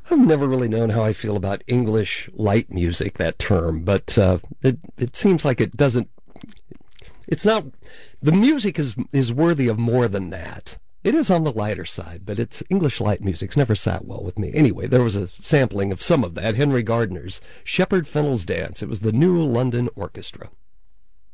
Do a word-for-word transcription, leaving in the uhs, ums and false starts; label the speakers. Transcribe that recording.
Speaker 1: I've never really known how I feel about English light music, that term, but uh, it it seems like it doesn't. It's not. The music is is worthy of more than that. It is on the lighter side, but it's English light music's never sat well with me. Anyway, there was a sampling of some of that. Henry Gardner's Shepherd Fennell's Dance. It was the New London Orchestra.